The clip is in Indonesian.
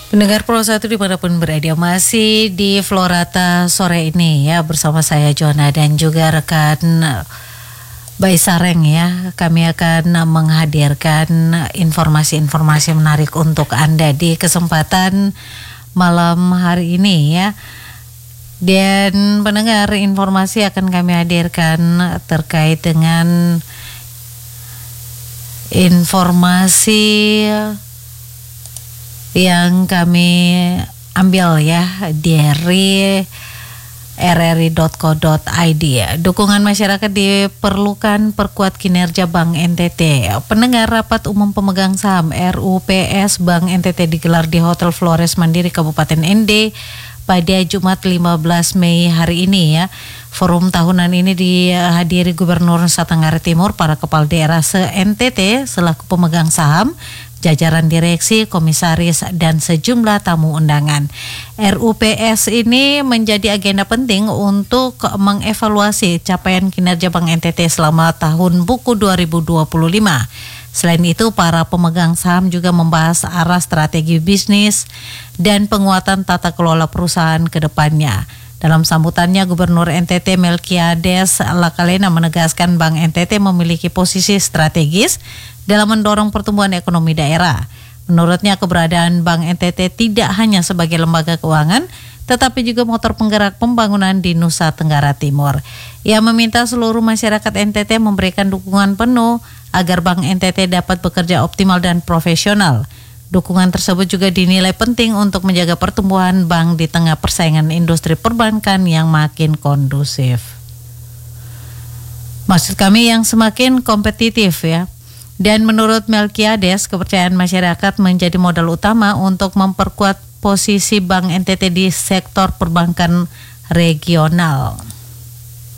Pendengar Pro 1 dimanapun berada, masih di Florata sore ini ya bersama saya Jona dan juga rekan Bayi Sareng ya. Kami akan menghadirkan informasi-informasi menarik untuk Anda di kesempatan malam hari ini ya. Dan pendengar, informasi akan kami hadirkan terkait dengan informasi yang kami ambil ya dari rri.co.id. Dukungan masyarakat diperlukan perkuat kinerja Bank NTT. Pendengar, rapat umum pemegang saham RUPS Bank NTT digelar di Hotel Flores Mandiri Kabupaten ND pada Jumat 15 Mei hari ini ya. Forum tahunan ini dihadiri Gubernur Nusa Tenggara Timur, para kepala daerah se-NTT selaku pemegang saham, jajaran direksi, komisaris, dan sejumlah tamu undangan. RUPS ini menjadi agenda penting untuk mengevaluasi capaian kinerja Bank NTT selama tahun buku 2025. Selain itu, para pemegang saham juga membahas arah strategi bisnis dan penguatan tata kelola perusahaan ke depannya. Dalam sambutannya, Gubernur NTT Melkiades Lakalena menegaskan Bank NTT memiliki posisi strategis dalam mendorong pertumbuhan ekonomi daerah. Menurutnya, keberadaan Bank NTT tidak hanya sebagai lembaga keuangan, tetapi juga motor penggerak pembangunan di Nusa Tenggara Timur. Ia meminta seluruh masyarakat NTT memberikan dukungan penuh agar Bank NTT dapat bekerja optimal dan profesional. Dukungan tersebut juga dinilai penting untuk menjaga pertumbuhan bank di tengah persaingan industri perbankan yang makin kondusif. Maksud kami yang semakin kompetitif ya. Dan menurut Melkiades, kepercayaan masyarakat menjadi modal utama untuk memperkuat posisi Bank NTT di sektor perbankan regional.